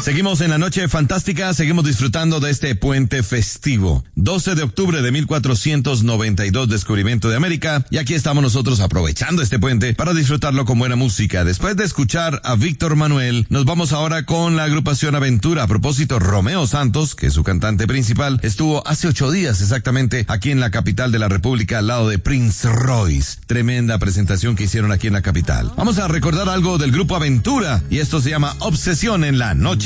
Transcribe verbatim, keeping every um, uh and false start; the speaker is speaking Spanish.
Seguimos en la noche fantástica, seguimos disfrutando de este puente festivo. doce de octubre de mil cuatrocientos noventa y dos, descubrimiento de América, y aquí estamos nosotros aprovechando este puente para disfrutarlo con buena música. Después de escuchar a Víctor Manuel, nos vamos ahora con la agrupación Aventura. A propósito, Romeo Santos, que es su cantante principal, estuvo hace ocho días exactamente aquí en la capital de la República, al lado de Prince Royce. Tremenda presentación que hicieron aquí en la capital. Vamos a recordar algo del grupo Aventura, y esto se llama Obsesión en la noche